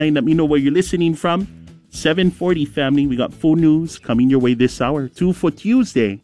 Let me know where you're listening from. 7:40 family, we got full news coming your way this hour. 2 for Tuesday,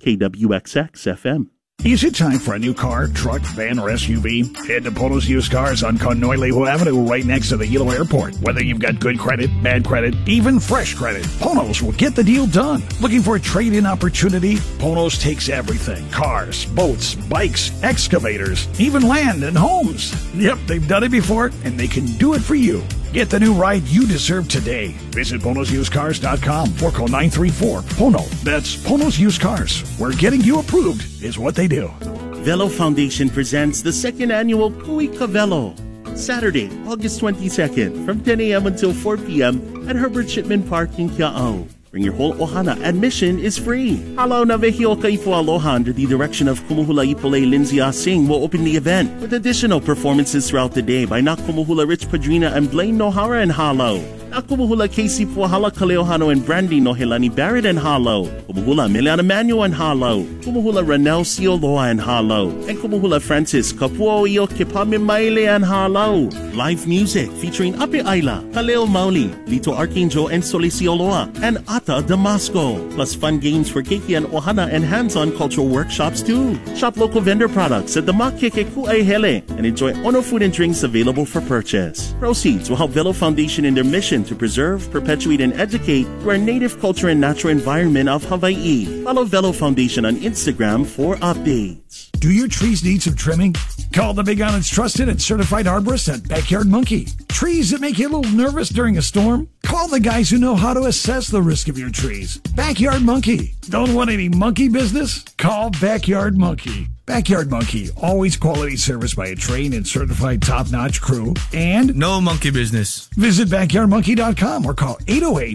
KWXX FM. Is it time for a new car, truck, van, or SUV? Head to Ponos Used Cars on Conoileo Avenue right next to the Hilo Airport. Whether you've got good credit, bad credit, even fresh credit, Ponos will get the deal done. Looking for a trade-in opportunity? Ponos takes everything. Cars, boats, bikes, excavators, even land and homes. Yep, they've done it before, and they can do it for you. Get the new ride you deserve today. Visit PonosUsedCars.com or call 934-PONO. That's Ponos Used Cars, where getting you approved is what they do. Velo Foundation presents the second annual Pui Velo. Saturday, August 22nd, from 10 a.m. until 4 p.m. at Herbert Shipman Park in Kiao. Bring your whole ohana. Admission is free. Halaw na Vehio Kaipo Aloha under the direction of Kumuhula Ipolay Lindsay Singh will open the event with additional performances throughout the day by Nakumuhula Rich Padrina and Blaine Nohara and Halaw. Nakumuhula Casey Puahala Kaleohano and Brandy Nohelani Barrett and Halaw. Kumuhula Miliana Manuel and Halaw. Kumuhula Ranel Sioloa and Halaw. And Kumuhula Francis Kapuo Iyo Kipamimaile and Halaw. Live music featuring Ape Ayla, Kaleo Mauli, Lito Archangel and Solisioloa, and Ata Damasco. Plus fun games for Keiki and Ohana and hands-on cultural workshops too. Shop local vendor products at the Makeke Ku'ai and enjoy Ono food and drinks available for purchase. Proceeds will help Velo Foundation in their mission to preserve, perpetuate, and educate through our native culture and natural environment of Hawaii. Follow Velo Foundation on Instagram for updates. Do your trees need some trimming? Call the Big Island's trusted and certified arborist at Backyard Monkey. Trees that make you a little nervous during a storm? Call the guys who know how to assess the risk of your trees. Backyard Monkey. Don't want any monkey business? Call Backyard Monkey. Backyard Monkey, always quality service by a trained and certified top-notch crew, and no monkey business. Visit backyardmonkey.com or call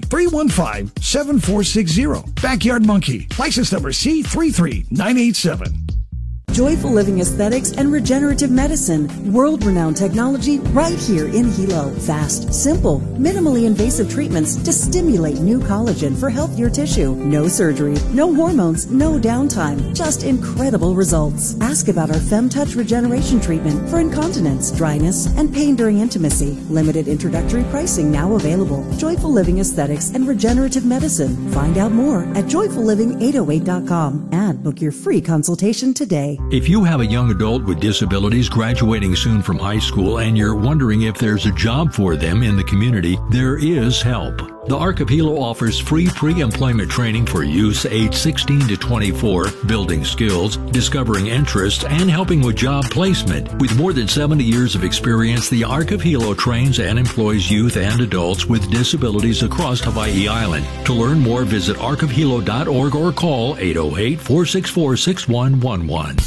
808-315-7460. Backyard Monkey, license number C33987. Joyful Living Aesthetics and Regenerative Medicine. World-renowned technology right here in Hilo. Fast, simple, minimally invasive treatments to stimulate new collagen for healthier tissue. No surgery, no hormones, no downtime. Just incredible results. Ask about our FemTouch Regeneration Treatment for incontinence, dryness, and pain during intimacy. Limited introductory pricing now available. Joyful Living Aesthetics and Regenerative Medicine. Find out more at joyfulliving808.com and book your free consultation today. If you have a young adult with disabilities graduating soon from high school and you're wondering if there's a job for them in the community, there is help. The Arc of Hilo offers free pre-employment training for youths aged 16 to 24, building skills, discovering interests, and helping with job placement. With more than 70 years of experience, the Arc of Hilo trains and employs youth and adults with disabilities across Hawaii Island. To learn more, visit arcofhilo.org or call 808-464-6111.